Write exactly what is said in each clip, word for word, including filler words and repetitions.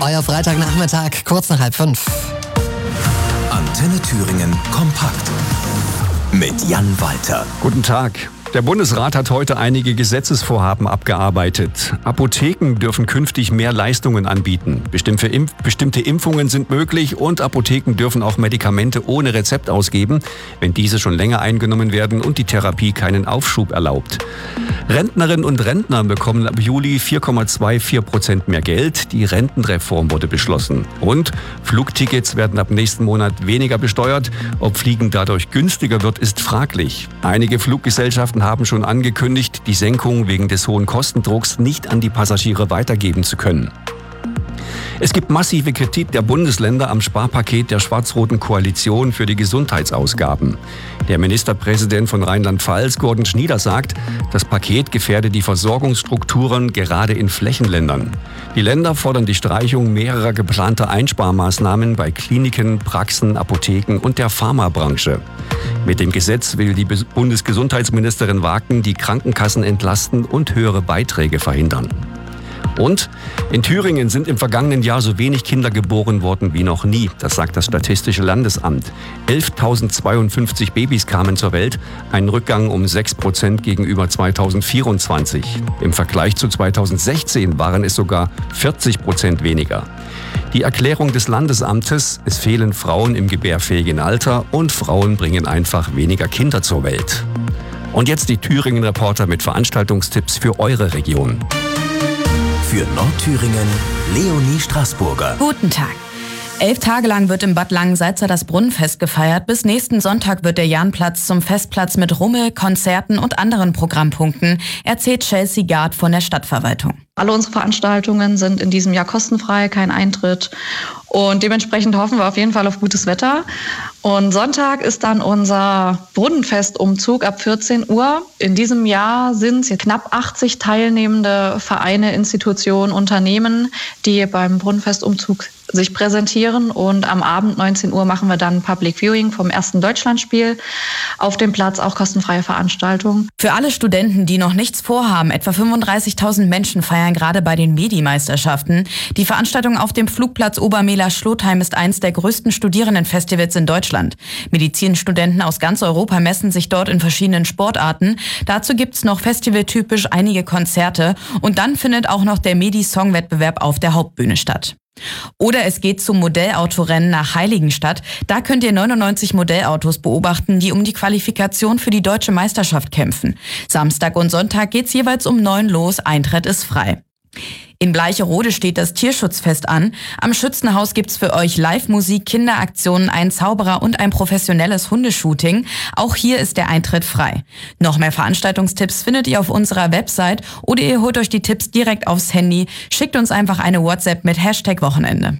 euer Freitagnachmittag, kurz nach halb fünf. Antenne Thüringen kompakt mit Jan Walter. Guten Tag. Der Bundesrat hat heute einige Gesetzesvorhaben abgearbeitet. Apotheken dürfen künftig mehr Leistungen anbieten. Bestimmte, Impf- bestimmte Impfungen sind möglich und Apotheken dürfen auch Medikamente ohne Rezept ausgeben, wenn diese schon länger eingenommen werden und die Therapie keinen Aufschub erlaubt. Rentnerinnen und Rentner bekommen ab Juli vier Komma vierundzwanzig Prozent mehr Geld. Die Rentenreform wurde beschlossen. Und Flugtickets werden ab nächsten Monat weniger besteuert. Ob Fliegen dadurch günstiger wird, ist fraglich. Einige Fluggesellschaften haben schon angekündigt, die Senkung wegen des hohen Kostendrucks nicht an die Passagiere weitergeben zu können. Es gibt massive Kritik der Bundesländer am Sparpaket der schwarz-roten Koalition für die Gesundheitsausgaben. Der Ministerpräsident von Rheinland-Pfalz, Gordon Schnieder, sagt, das Paket gefährde die Versorgungsstrukturen gerade in Flächenländern. Die Länder fordern die Streichung mehrerer geplanter Einsparmaßnahmen bei Kliniken, Praxen, Apotheken und der Pharmabranche. Mit dem Gesetz will die Bundesgesundheitsministerin Wagen die Krankenkassen entlasten und höhere Beiträge verhindern. Und in Thüringen sind im vergangenen Jahr so wenig Kinder geboren worden wie noch nie. Das sagt das Statistische Landesamt. elftausendzweiundfünfzig Babys kamen zur Welt, ein Rückgang um sechs Prozent gegenüber zweitausendvierundzwanzig. Im Vergleich zu zweitausendsechzehn waren es sogar vierzig Prozent weniger. Die Erklärung des Landesamtes: Es fehlen Frauen im gebärfähigen Alter und Frauen bringen einfach weniger Kinder zur Welt. Und jetzt die Thüringen-Reporter mit Veranstaltungstipps für eure Region. Für Nordthüringen Leonie Straßburger. Guten Tag. Elf Tage lang wird im Bad Langensalza das Brunnenfest gefeiert. Bis nächsten Sonntag wird der Jahnplatz zum Festplatz mit Rummel, Konzerten und anderen Programmpunkten, erzählt Chelsea Gard von der Stadtverwaltung. Alle unsere Veranstaltungen sind in diesem Jahr kostenfrei, kein Eintritt. Und dementsprechend hoffen wir auf jeden Fall auf gutes Wetter. Und Sonntag ist dann unser Brunnenfestumzug ab vierzehn Uhr. In diesem Jahr sind es knapp achtzig teilnehmende Vereine, Institutionen, Unternehmen, die beim Brunnenfestumzug sich präsentieren. Und am Abend neunzehn Uhr machen wir dann Public Viewing vom ersten Deutschlandspiel. Auf dem Platz auch kostenfreie Veranstaltungen. Für alle Studenten, die noch nichts vorhaben, etwa fünfunddreißigtausend Menschen feiern gerade bei den Medi-Meisterschaften. Die Veranstaltung auf dem Flugplatz Obermehler-Schlotheim ist eins der größten Studierendenfestivals in Deutschland. Medizinstudenten aus ganz Europa messen sich dort in verschiedenen Sportarten. Dazu gibt's noch festivaltypisch einige Konzerte. Und dann findet auch noch der Medi-Song-Wettbewerb auf der Hauptbühne statt. Oder es geht zum Modellautorennen nach Heiligenstadt. Da könnt ihr neunundneunzig Modellautos beobachten, die um die Qualifikation für die deutsche Meisterschaft kämpfen. Samstag und Sonntag geht's jeweils um neun los. Eintritt ist frei. In Bleicherode steht das Tierschutzfest an. Am Schützenhaus gibt's für euch Live-Musik, Kinderaktionen, einen Zauberer und ein professionelles Hundeshooting. Auch hier ist der Eintritt frei. Noch mehr Veranstaltungstipps findet ihr auf unserer Website oder ihr holt euch die Tipps direkt aufs Handy. Schickt uns einfach eine WhatsApp mit Hashtag Wochenende.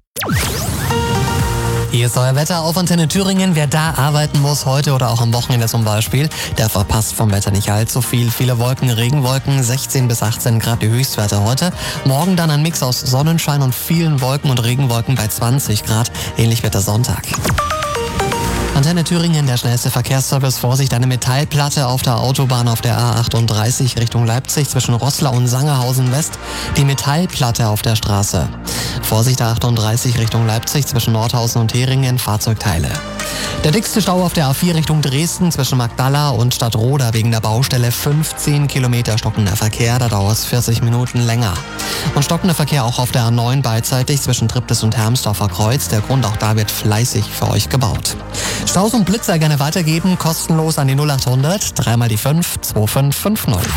Hier ist euer Wetter auf Antenne Thüringen. Wer da arbeiten muss, heute oder auch am Wochenende zum Beispiel, der verpasst vom Wetter nicht allzu viel. Viele Wolken, Regenwolken, sechzehn bis achtzehn Grad die Höchstwerte heute. Morgen dann ein Mix aus Sonnenschein und vielen Wolken und Regenwolken bei zwanzig Grad. Ähnlich wird der Sonntag. Antenne Thüringen, der schnellste Verkehrsservice. Vorsicht, eine Metallplatte auf der Autobahn auf der A achtunddreißig Richtung Leipzig zwischen Roßlau und Sangerhausen West. Die Metallplatte auf der Straße. Vorsicht, A achtunddreißig Richtung Leipzig zwischen Nordhausen und Heringen, Fahrzeugteile. Der dickste Stau auf der A vier Richtung Dresden zwischen Magdala und Stadtroda wegen der Baustelle. fünfzehn Kilometer stockender Verkehr, da dauert es vierzig Minuten länger. Und stockender Verkehr auch auf der A neun beidseitig zwischen Triptis und Hermsdorfer Kreuz. Der Grund, auch da wird fleißig für euch gebaut. Staus und Blitzer gerne weitergeben, kostenlos an die null achthundert, dreimal die fünf, zwei fünf fünf null.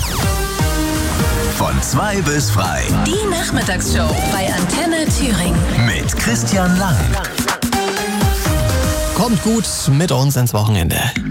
Von zwei bis frei. Die Nachmittagsshow bei Antenne Thüringen. Mit Christian Lang. Kommt gut mit uns ins Wochenende.